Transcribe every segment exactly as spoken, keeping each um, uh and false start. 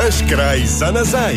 Naš kraj za nazaj.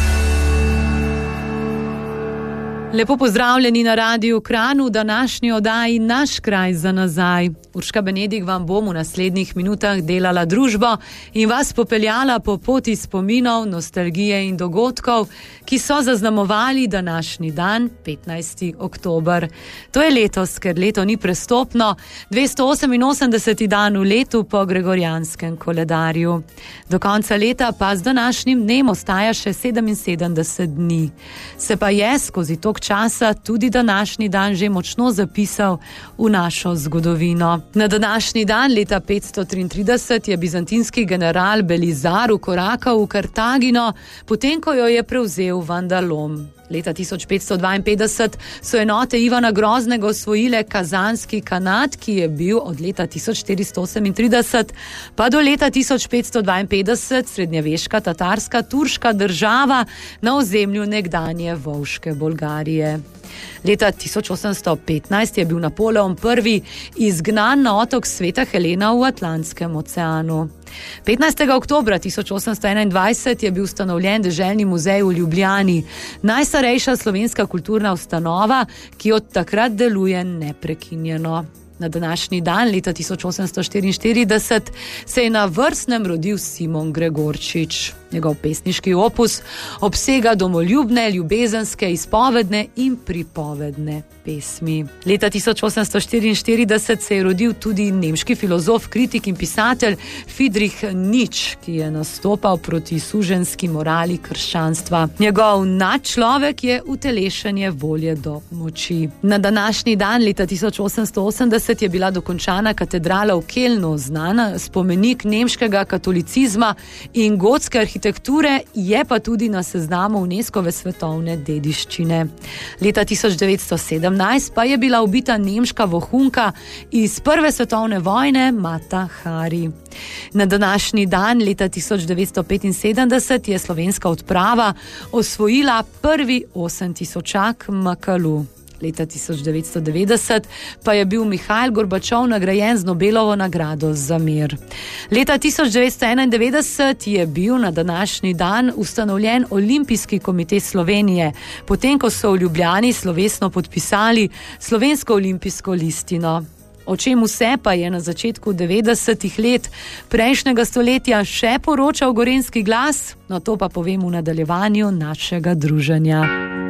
Lepo pozdravljeni na Radiu Kranj v današnji oddaji Naš kraj za nazaj. Urška Benedik vam bom v naslednjih minutah delala družbo in vas popeljala po poti spominov, nostalgije in dogodkov, ki so zaznamovali današnji dan, petnajsti oktober. To je letos, ker leto ni prestopno, dvesto oseminosemdeseti dan v letu po gregorjanskem koledarju. Do konca leta pa z današnjim dnem ostaja še sedeminsedemdeset dni. Se pa je skozi tok časa tudi današnji dan že močno zapisal v našo zgodovino. Na današnji dan leta petsto triintrideset je bizantinski general Belizar vkorakal v Kartagino, potem ko jo je prevzel Vandalom. Leta tisoč petsto dvainpetdeset so enote Ivana Groznega osvojile Kazanski Kanat, ki je bil od leta tisoč štiristo osemintrideset pa do leta tisoč petsto dvainpetdeset srednjeveška tatarska turška država na ozemlju nekdanje volške Bolgarije. Leta tisoč osemsto petnajst je bil Napoleon prvi izgnan na otok Sveta Helena v Atlantskem oceanu. petnajstega oktobra tisoč osemsto enaindvajset je bil ustanovljen Deželni muzej v Ljubljani, najstarejša slovenska kulturna ustanova, ki od takrat deluje neprekinjeno. Na današnji dan, leta tisoč osemsto štiriinštirideset, se je na Vrstnem rodil Simon Gregorčič. Njegov pesniški opus obsega domoljubne, ljubezenske, izpovedne in pripovedne pesmi. Leta tisoč osemsto štiriinštirideset se je rodil tudi nemški filozof, kritik in pisatelj Friedrich Nietzsche, ki je nastopal proti suženjski morali krščanstva. Njegov nadčlovek je utelešenje volje do moči. Na današnji dan, leta tisoč osemsto osemdeset, je bila dokončana katedrala v Kelnu, znana spomenik nemškega katolicizma in gotske arhitekture, je pa tudi na seznamu UNESCOve svetovne dediščine. Leta tisoč devetsto sedemnajst pa je bila ubita nemška vohunka iz prve svetovne vojne Mata Hari. Na današnji dan, leta tisoč devetsto petinsedemdeset, je slovenska odprava osvojila prvi osemtisočak Makalu. Leta tisoč devetsto devetdeset pa je bil Mihajl Gorbačov nagrajen z Nobelovo nagrado za mir. Leta tisoč devetsto enaindevetdeset je bil na današnji dan ustanovljen Olimpijski komite Slovenije, potem ko so v Ljubljani slovesno podpisali slovensko olimpijsko listino. O čem vse pa je na začetku devetdesetih let prejšnjega stoletja še poročal Gorenjski glas, no to pa povem v nadaljevanju našega druženja.